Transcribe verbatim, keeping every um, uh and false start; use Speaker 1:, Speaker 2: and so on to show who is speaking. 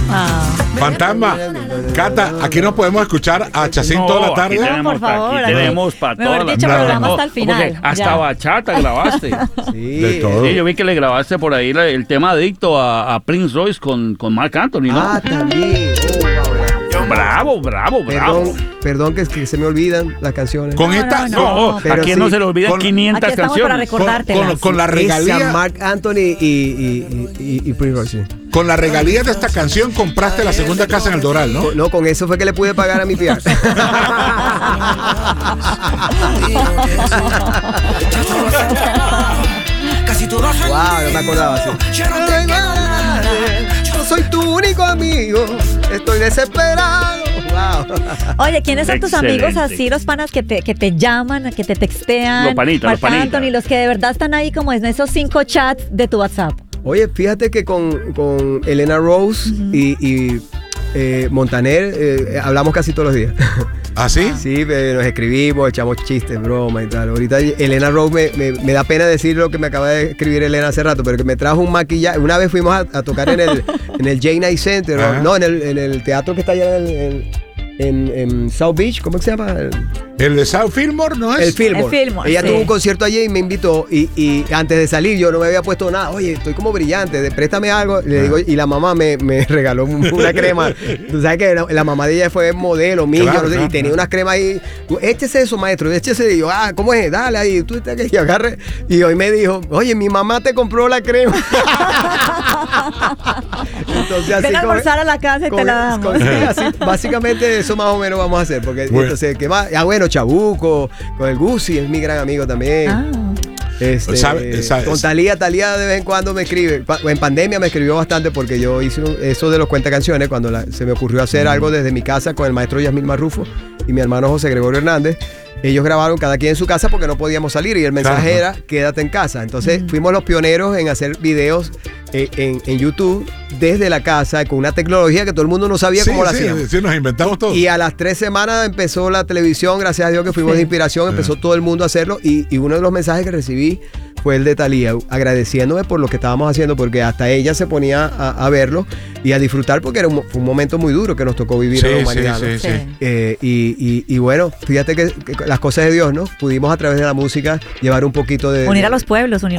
Speaker 1: Ah.
Speaker 2: Fantasma, Cata, aquí no podemos escuchar a Chacín
Speaker 3: No,
Speaker 2: toda la tarde.
Speaker 3: aquí
Speaker 1: No,
Speaker 3: tenemos,
Speaker 1: por favor,
Speaker 3: aquí
Speaker 1: aquí,
Speaker 3: tenemos para
Speaker 1: mejor
Speaker 3: toda
Speaker 1: dicho,
Speaker 3: la
Speaker 1: programa
Speaker 2: no,
Speaker 1: hasta el final.
Speaker 3: Porque hasta
Speaker 1: Ya.
Speaker 3: bachata grabaste.
Speaker 4: Sí.
Speaker 2: De todo.
Speaker 3: Sí, yo vi que le grabaste por ahí la- el tema adicto a, a Prince Royce con, con Marc Anthony, ¿no?
Speaker 4: Ah, también. Oh, wow.
Speaker 3: Bravo, bravo, bravo.
Speaker 4: Perdón, perdón que, que se me olvidan las canciones.
Speaker 2: Con
Speaker 1: No,
Speaker 2: esta,
Speaker 1: no,
Speaker 2: no,
Speaker 3: No,
Speaker 1: no.
Speaker 3: ¿a
Speaker 4: Pero
Speaker 3: quién no
Speaker 4: sí,
Speaker 3: se le olvida
Speaker 2: con-
Speaker 3: quinientas
Speaker 1: Aquí estamos para
Speaker 3: canciones?
Speaker 2: con,
Speaker 1: recordártelas.
Speaker 2: con- con la
Speaker 4: Esa,
Speaker 2: regalía,
Speaker 4: Marc Anthony y, y, y, y, y Prince Royce. Sí.
Speaker 2: con la regalía de esta canción compraste la segunda casa en el Doral, ¿no?
Speaker 4: Con- No, con eso fue que le pude pagar a mi P R. Wow, no me acordaba así. Yo soy tu único amigo. Estoy desesperado. Wow.
Speaker 1: Oye, ¿quiénes son tus
Speaker 3: Excelente.
Speaker 1: amigos así, los panas que te, que te llaman, que te textean?
Speaker 3: Los panitas, los
Speaker 1: Marc
Speaker 3: panitas.
Speaker 1: Anthony, los que de verdad están ahí como en esos cinco chats de tu WhatsApp.
Speaker 4: Oye, fíjate que con, con Elena Rose y, y eh, Montaner eh, hablamos casi todos los días.
Speaker 2: ¿Ah, sí?
Speaker 4: Sí, eh, nos escribimos, echamos chistes, bromas y tal. Ahorita Elena Rose me, me, me da pena decir lo que me acaba de escribir Elena hace rato, pero que me trajo un maquillaje. Una vez fuimos a, a tocar en el, en el J Knight Center,
Speaker 2: Ajá.
Speaker 4: ¿no? No, en el, en el teatro que está allá en, el- en, en, en South Beach, ¿cómo que se llama? El,
Speaker 2: El de South Fillmore, ¿no es?
Speaker 4: el Fillmore.
Speaker 1: El Fillmore,
Speaker 4: Ella
Speaker 1: sí.
Speaker 4: tuvo un concierto allí y me invitó y, y antes de salir yo no me había puesto nada. Oye, estoy como brillante, de- préstame algo. Le digo, y la mamá me, me regaló una crema. Tú sabes que la, la mamá de ella fue modelo, mío,
Speaker 2: Claro,
Speaker 4: no sé,
Speaker 2: claro,
Speaker 4: y tenía
Speaker 2: claro.
Speaker 4: unas cremas ahí. Échese eso, maestro, échese. Y yo, ah, ¿cómo es? Dale ahí, tú estás que agarre. Y hoy me dijo, oye, mi mamá te compró la crema. Entonces, así
Speaker 1: Ven a
Speaker 4: como-
Speaker 1: almorzar a la casa y te
Speaker 4: con-
Speaker 1: la damos.
Speaker 4: con- así, básicamente eso más o menos vamos a hacer. Porque
Speaker 2: Bueno.
Speaker 4: entonces, ¿qué más? Ah, bueno, Chabuco, con el Guzzi, es mi gran amigo también.
Speaker 1: Ah.
Speaker 4: Este,
Speaker 2: Sabe- sabe-
Speaker 4: con Talía, Talía de vez en cuando me escribe. Pa- En pandemia me escribió bastante porque yo hice un- eso de los cuentacanciones cuando la- se me ocurrió hacer algo desde mi casa con el maestro Yasmín Marrufo y mi hermano José Gregorio Hernández. Ellos grabaron cada quien en su casa porque no podíamos salir y el mensaje
Speaker 2: Claro.
Speaker 4: era quédate en casa. Entonces fuimos los pioneros en hacer videos eh, en, en YouTube desde la casa con una tecnología que todo el mundo no sabía
Speaker 2: Sí,
Speaker 4: cómo la
Speaker 2: sí,
Speaker 4: hacíamos.
Speaker 2: sí, nos inventamos todo.
Speaker 4: Y a las tres semanas empezó la televisión, gracias a Dios que fuimos
Speaker 1: Sí.
Speaker 4: de inspiración, empezó todo el mundo a hacerlo y, y uno de los mensajes que recibí fue el de Talía, agradeciéndome por lo que estábamos haciendo, porque hasta ella se ponía a, a verlo y a disfrutar porque era un, fue un momento muy duro que nos tocó vivir
Speaker 2: Sí,
Speaker 4: en la
Speaker 2: sí,
Speaker 4: humanidad. ¿no?
Speaker 2: sí, sí.
Speaker 1: Sí.
Speaker 4: Eh, y, y- y bueno, fíjate que, que las cosas de Dios, ¿no? Pudimos a través de la música llevar un poquito de...
Speaker 1: Unir a los pueblos, unir